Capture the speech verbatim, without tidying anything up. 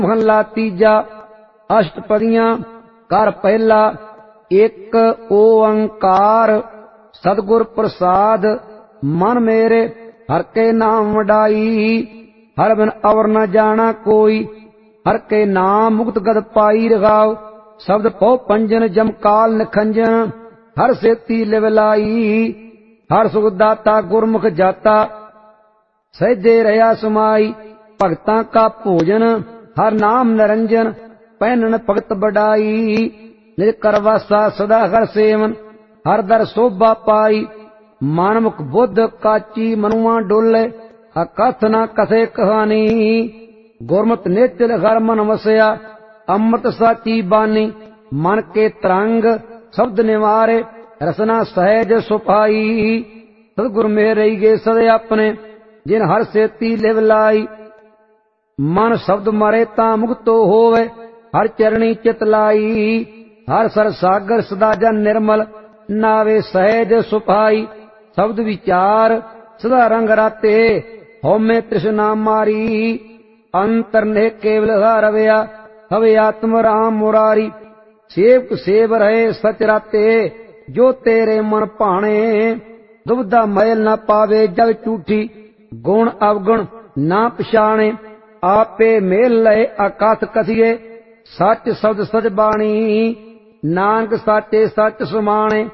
महला तीजा। अष्टपदियां। कर पहला। एक ओंकार सतगुर प्रसाद, मन मेरे हर के नाम वडाई। हर बिन अवर न जाना कोई, हर के नाम मुक्त गद पाई रगाव। शब्द पौ पंजन जमकाल निखंजन, हर सेती लिवलाई। हर सुख दाता गुरमुख जाता, सहजे रहा समाई। भगतां का भोजन हर नाम निरंजन, पहनन भगत बड़ाई। निज करवासा सदा हर सेवन, हर दर शोभा पाई। मानमुख बुद्ध काची मनुआ डोले, अकथ न कथे कहानी। गुरमत नेचल हर मन वसया, अमृत साची बानी। मन के तरंग शब्द निवारे, रसना सहज सुपाई। सतगुर मेरे गे सदे अपने, जिन हर सेती लिव लाई। मन शब्द मरे ता मुक्तो होवे, हर चरणी चित लाई। हर सर सागर सदा जन निर्मल, नावे सहज सुपाई। शब्द विचार सदा रंग राते, होमे तृष्णा मारी। अंतर ने केवल रवया, हवे आत्म राम मुरारी। सेवक सेव रहे सच राते, जो तेरे मन भाणे। दुविधा मैल न पावे जग झूठी, गुण अवगुण ना पछाणे। आपे मेल लय अकथ कथिए, सच शब्द सच बाणी। नानक साचे सच सुमाणे।